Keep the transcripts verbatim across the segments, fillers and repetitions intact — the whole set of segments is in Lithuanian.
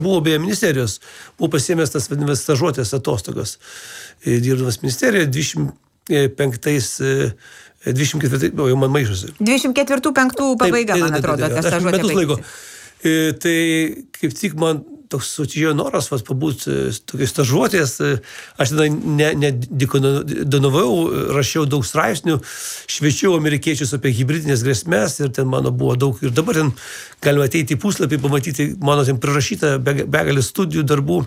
buvo beje ministerijos, buvo pasiėmęs tas vadinamas stažuotės atostogas. Dirbdamas ministerijoje dvidešimt penktais, dvidešimt ketvirtais, o jau man maišosi. dvidešimt ketvirtų penktų pabaiga, man atrodo, ta stažuotė baigėsi. Tai kaip tik man toks atėjo noras vas, pabūt tokiais stažuotės. Aš tada nedekonovau, rašiau daug straipsnių, šviečiau amerikiečius apie hibridinės grėsmės ir ten mano buvo daug. Ir dabar ten galima ateiti į puslapį, pamatyti mano ten prirašytą begalį studijų, darbų.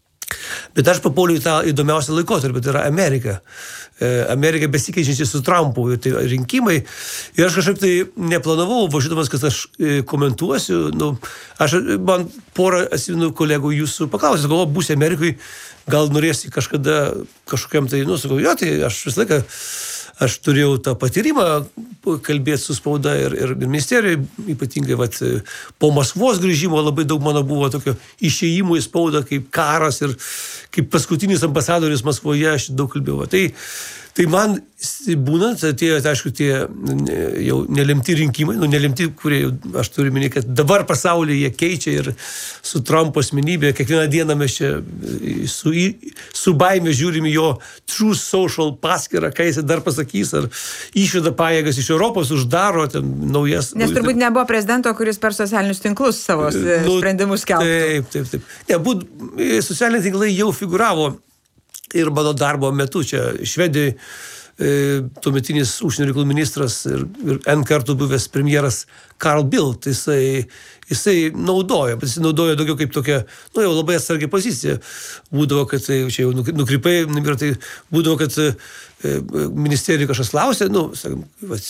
Bet aš papuoliau į tą įdomiausią laikotarpį, tai yra Amerika. Amerika besikeičiančiai su Trumpu, tai rinkimai. Ir aš kažkaip tai neplanavau, važiuodamas, kad aš komentuosiu. Nu, aš, man porą atsimenu kolegų jūsų paklausė, sakau, būsi Amerikai, gal norėsi kažkada kažkokiam tai, nu, sakau, jo, tai aš visą laiką, aš turėjau tą patyrimą kalbėti su spauda ir, ir ministerijoje, ypatingai vat, po Maskvos grįžimo labai daug mano buvo tokio išėjimų į spaudą, kaip karas ir kaip paskutinis ambasadoris Maskvoje, aš daug kalbėjau. Tai, tai man būnant, tie, tai aišku, tie jau nelemti rinkimai, nu nelemti, kurie aš turiu minėti, kad dabar pasaulyje jie keičia ir su Trumpo asmenybė, kiekvieną dieną mes čia su, su baime žiūrim į jo True Social paskyrą, ką jis dar pasakys, ar išveda pajėgas iš Europos, uždaro ten naujas. Nes turbūt nebuvo prezidento, kuris per socialinius tinklus savo nu, sprendimus keltų. Taip, taip, taip. Ne, būt, socialiniai tinklai jau figuravo ir mano darbo metu čia Švedijoje, e, tuometinis užsienio reikalų ministras ir, ir N kartų buvęs premjeras Carl Bildt, jisai, jisai naudojo, bet jisai naudojo daugiau kaip tokia, nu jau labai atsargi pozicija. Būdavo, kad tai čia jau nukrypai, tai būdavo, kad e, ministerijai kažkas klausė, nu, sakom,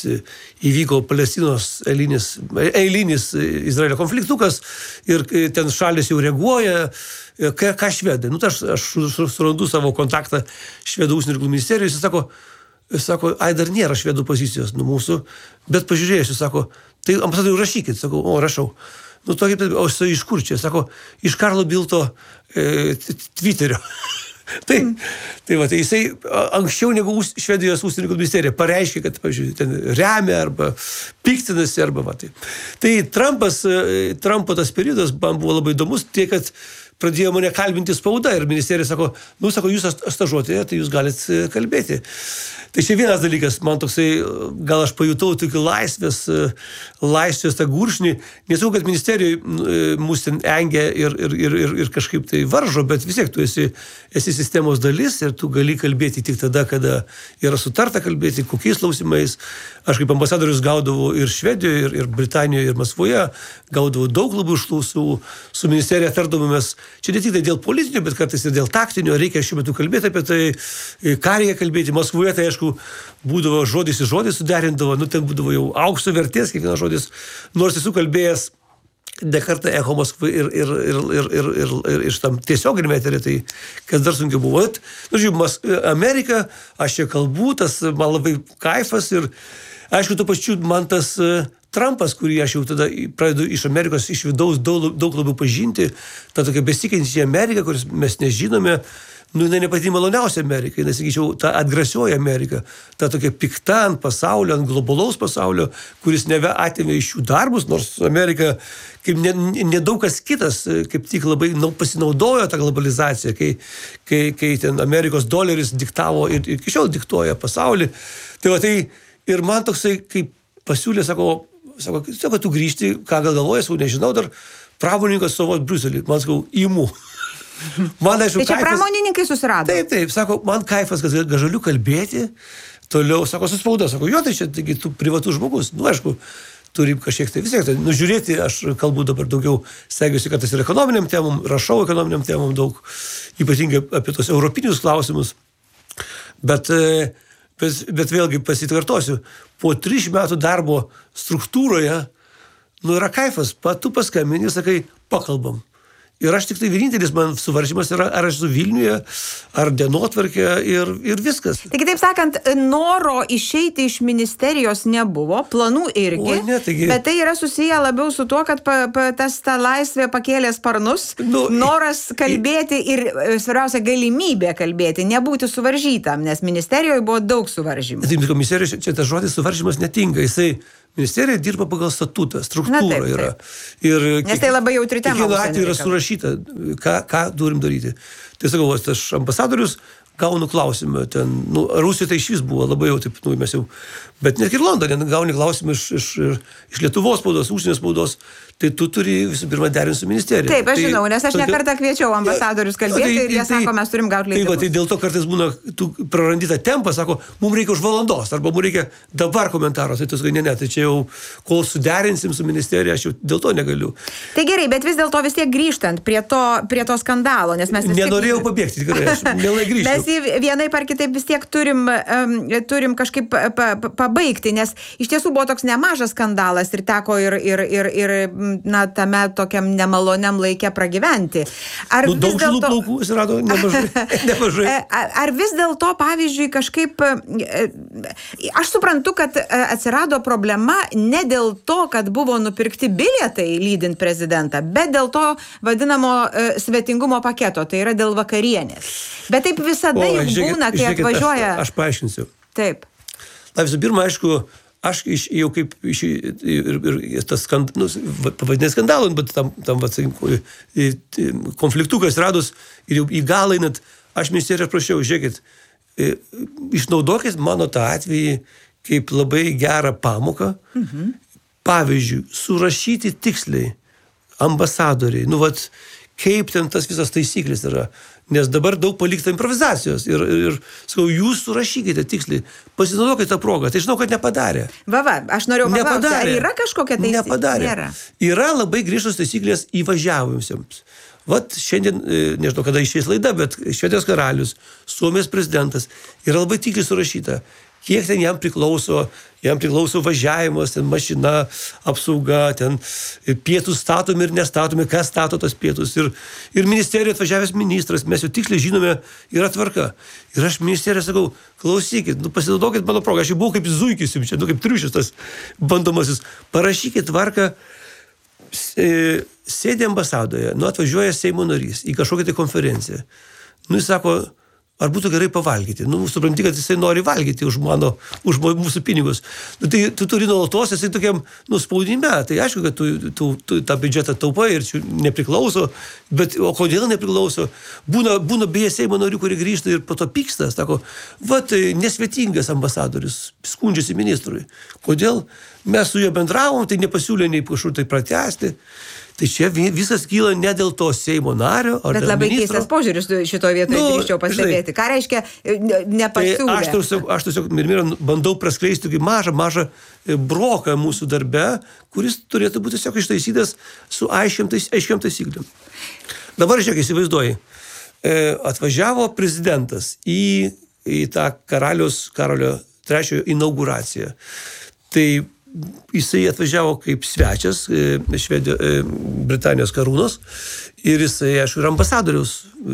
įvyko Palestinos eilinis, eilinis Izraelio konfliktukas ir ten šalis jau reaguoja. Ką, ką švedai? Nu, tai aš, aš surandu savo kontaktą švedų užsienio reikalų ministerijoje, jis sako, jis sako, ai, dar nėra švedų pozicijos nu mūsų, bet pažiūrėsiu, sako, tai ambasadoriui rašykit, sako, o, rašau. Nu, tokį, o jis iš kur čia? Sako, iš Karlo Bildto e, Twitterio. tai, tai va, tai jisai anksčiau negu Švedijos užsienio reikalų ministerija pareiškė, kad, pavyzdžiui, ten remia arba piktinasi arba va. Tai, tai Trumpas, Trumpo tas periodas man buvo labai įdomus, tiek, kad pradėjo mane kalbinti spauda ir ministerija sako, nu, sako, jūs stažuotėje, tai jūs galite kalbėti. Tai čia vienas dalykas, man toksai, gal aš pajutau tokį laisvės, laisvės tą guršnį, nesau, kad ministerijoje mus ten engia ir, ir, ir, ir, ir kažkaip tai varžo, bet vis tiek tu esi, esi sistemos dalis ir tu gali kalbėti tik tada, kada yra sutarta kalbėti, kokiais klausimais. Aš kaip ambasadorius gaudavau ir Švedijoje, ir, ir Britanijoje, ir Maskvoje, gaudavau daug labai užklausų, su ministerija tardavomės. Čia ne tik tai dėl politinio, bet kartais ir dėl taktinio, reikia šiuo metu kalbėti apie tai, ką reikia kalbėti. Maskvoje tai, aišku, būdavo žodis į žodį suderindavo, nu ten būdavo jau aukso vertės kiekvienas žodis, nors esu kalbėjęs Dekartą Echo Maskvai ir, ir, ir, ir, ir, ir, ir iš tam tiesioginį eterį, tai kas dar sunkiau buvo. Nu, žiūrėjau, Amerika, aš čia kalbu, tas man labai kaifas ir, aišku, tuo pačiu man tas Trumpas, kurį aš jau tada pradedu iš Amerikos, iš vidaus daug, daug labiau pažinti, ta tokia besikeičianti Amerika, kuris mes nežinome, nu, jinai ne pati maloniausia Amerika, jinai, sakyčiau, ta atgrasioji Amerika, ta tokia pikta ant pasaulio, ant globalaus pasaulio, kuris neve atėmė iš jų darbus, nors Amerika, kaip nedaug kas kitas, kaip tik labai nu, pasinaudojo tą globalizaciją, kai, kai, kai ten Amerikos doleris diktavo ir, ir iki šiol diktuoja pasaulį. Tai va tai, ir man toksai, kaip pasiūlė, sako, sako, sako tu grįžti, ką gal galvoji, sakau, nežinau, dar pramonininkas savo Briuselį, man sakau, imu. Man, aišku, tai čia kaifas, pramonininkai susirado. Taip, taip, sako, man kaifas, kad galiu kalbėti, toliau, sako, su spauda, sako, jo, tai čia taigi, tu privatus žmogus, nu, aišku, turi kažkiek tai vis tiek, tai, nu, žiūrėti, aš kalbu dabar daugiau, stengiuosi, kad tas ir ekonominiam temom, rašau ekonominiam temom daug, ypatingai apie tos europinius klausimus, bet, bet, bet vėlgi pasitvartosiu, po trisdešimt metų darbo struktūroje, nu, yra kaifas, pat tu paskambini, sakai, pakalbam. Ir aš tik tai vienintelis man suvaržymas yra, ar aš su Vilniuje, ar dienotvarkė ir, ir viskas. Taigi, taip sakant, noro išeiti iš ministerijos nebuvo, planų irgi, o, ne, taigi... bet tai yra susiję labiau su tuo, kad pa, pa, tas ta laisvė pakėlė sparnus, nu, noras kalbėti ir, svarbiausia, galimybė kalbėti, nebūti suvaržytam, nes ministerijoje buvo daug suvaržymų. Taip, ministerijoje čia tas žodis suvaržymas netinka, jisai ministerija dirba pagal statutą, struktūra Na, taip, taip. yra. Ir Nes tai labai jautri tema kiekvienu užsienio atveju yra reikalų. surašyta, ką, ką turim daryti. Tai sakau, aš ambasadorius gaunu klausimą, ten, nu, Rusijoje tai iš vis buvo labai jau taip, nu, mes jau, bet net ir Londone gauni klausimą iš, iš, iš Lietuvos spaudos, užsienio spaudos, tai tu turi visų pirma derinti su ministerija. Taip, aš tai, žinau, nes aš todėl- ne kartą kviečiau ambasadorius kalbėti tai- ir jie tai- sako, mes turim gauti Tai, va, leidimus. tai dėl to kartais būna, tu prarandi tą tempą, sako, mums reikia už valandos, arba mums reikia dabar komentaro, tai tu sakai, ne, ne, tai čia jau, kol suderinsim su ministerija, aš jau dėl to negaliu. Tai gerai, bet vis dėlto vis tiek grįžtant prie to, prie to skandalo, nes mes vis tiek- Nenorėjau pabėgti, tikrai, aš mielai grįžčiau. Mes jį vienaip ar kitaip vis tiek turim, um, turim kažkaip pa, pa, pabaigti, nes iš tiesų buvo toks nemažas skandalas ir teko ir, ir, ir, ir na, tame tokiam nemaloniam laikė pragyventi. Ar Nu, vis daug žilų dėlto- plaukų atsirado nemažai. nemažai. Ar, ar vis dėlto, pavyzdžiui, kažkaip, e, aš suprantu, kad e, atsirado problema ne dėl to, kad buvo nupirkti bilietai lydint prezidentą, bet dėl to vadinamo e, svetingumo paketo, tai yra dėl vakarienės. Bet taip visada O, juk žiūrėkit, būna, kai žiūrėkit, atvažiuoja. Aš, aš paaiškinsiu. Taip. Na, visų pirma, aišku, aš iš, jau kaip iš, ir, ir tas skand, nu, pavadinė skandalų, bet tam, tam vat, sakykim, konfliktukas radus ir jau į galą einant, aš ministeriją prašiau, žiūrėkit, išnaudokit mano tą atvejį kaip labai gerą pamoką. Mhm. Pavyzdžiui, surašyti tiksliai ambasadoriai, nu, vat, kaip ten tas visas taisyklės yra. Nes dabar daug palikta improvizacijos ir, ir, ir sakau, jūs surašykite tiksliai, pasinaudokite tą progą. Tai žinau, kad nepadarė. Va, va, aš norėjau paklausti, ar Nepadarė. yra kažkokia taisyklė? Nepadarė. Nėra. Yra labai griežtos taisyklės įvažiavusiems. Vat šiandien, nežinau, kada išeis laida, bet Švedijos karalius, Suomijos prezidentas, yra labai tiksliai surašyta, kiek ten jam priklauso, jam priklauso važiavimas, ten mašina, apsauga, ten pietus statomi ir nestatomi, kas stato tos pietus. Ir, ir ministerijoje atvažiavęs ministras, mes jau tiksliai žinome, yra tvarka. Ir aš ministerijoje sakau, klausykit, nu, pasinaudokit mano progą, aš jau buvau kaip zuikis, čia, nu, kaip triušis tas bandomasis, parašykit tvarką, sėdė ambasadoje, nu, atvažiuoja Seimo narys į kažkokią tai konferenciją. Nu, jis sako, ar būtų gerai pavalgyti. Nu, supranti, kad jisai nori valgyti už, mano, už mūsų pinigus. Nu, tai tu turi nuolatos, jisai tokiam, nu, spaudime. Tai aišku, kad tu, tu, tu tą biudžetą taupai ir čia nepriklauso, bet o kodėl nepriklauso? Būna, būna beje Seimo narių, kurie grįžta ir po to pyksta, sako, va, tai nesvetingas ambasadorius, skundžiasi ministrui. Kodėl? Mes su juo bendravom, tai nepasiūlė nei kažkur tai pratęsti. Tai čia visas kyla ne dėl to Seimo nario ar Bet dėl labai ministro. keistas požiūris šitoje vietoje, Nu, drįsčiau pastebėti. Ką reiškia Tai nepasiūlė? aš tiesiog, aš tiesiog Mirmira, bandau praskleisti tokį mažą, mažą broką mūsų darbe, kuris turėtų būti tiesiog ištaisytas su aiškiam, tais, aiškiam taisyklėm. Dabar, žiūrėk, įsivaizduoji, atvažiavo prezidentas į, į tą karalius, Karolio trečiojo inauguraciją. Tai jisai atvažiavo kaip svečias Švedijos, Britanijos karūnos ir jisai, aišku, yra ambasadoriaus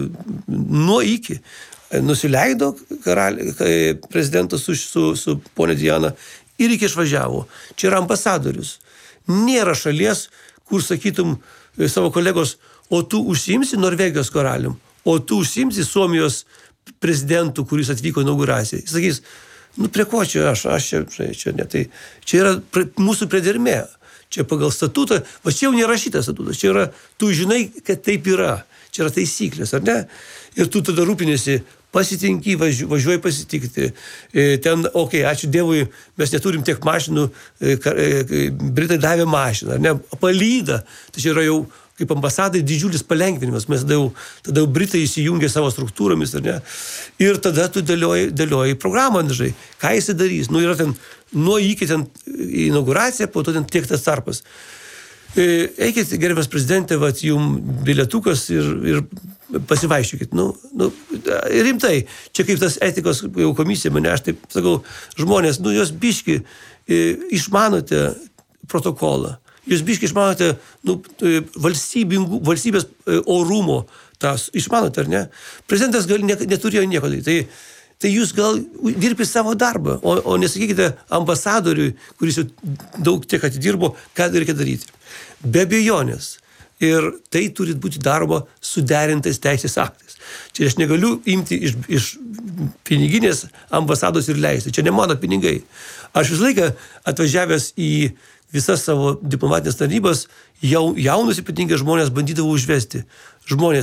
nuo iki. Nusileido karali, prezidentas su, su, su ponė Diana ir iki išvažiavo. Čia yra ambasadorius. Nėra šalies, kur sakytum savo kolegos, o tu užsiimsi Norvegijos karalium, o tu užsiimsi Suomijos prezidentų, kuris atvyko inauguracijai. Jis sakys, nu prie ko čia aš, aš čia, čia ne, tai čia yra prie, mūsų priedermė, čia pagal statutą, va čia jau nerašytas statutas, čia yra, tu žinai, kad taip yra, čia yra taisyklės, ar ne? Ir tu tada rūpinėsi, pasitinki, važiu, važiuoji pasitikti. Ten, okei, okay, ačiū Dievui, mes neturim tiek mašinų, Britai davė mašiną, ar ne, palyda, tai čia yra jau kaip ambasadai didžiulis palengvinimas, mes tada jau, tada jau Britai įsijungia savo struktūromis, ar ne? Ir tada tu dėlioji, dėlioji programą, nežai, ką jis darys. Nu, yra ten, nuo iki ten inauguracija, po to ten tiek tas tarpas. Eikit, gerbiamas prezidentė, vat, jum bilietukas ir, ir pasivaiščiokit. Nu, nu, rimtai, čia kaip tas etikos komisija, mane aš taip sakau, žmonės, nu, jos biški išmanote protokolą. Jūs biškai išmanote nu, valstybės orumo, tas išmanote, ar ne? Prezidentas gal ne, neturėjo nieko. Tai, tai jūs gal dirbite savo darbą, o, o nesakykite ambasadoriui, kuris jau daug tiek atidirbo, ką reikia daryti. Be abejonės, ir tai turi būti daroma suderintais teisės aktais. Čia aš negaliu imti iš, iš piniginės ambasados ir leisti. Čia ne mano pinigai. Aš visą laiką atvažiavęs į visas savo diplomatinės tarnybas, jau, jaunus ypatingai žmonės bandydavau užvesti. Žmonės